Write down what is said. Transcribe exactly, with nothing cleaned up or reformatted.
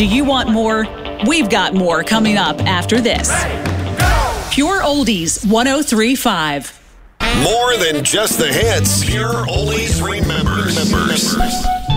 Do you want more? We've got more coming up after this. Pure Oldies one oh three point five. More than just the hits. Pure Oldies remembers. remembers.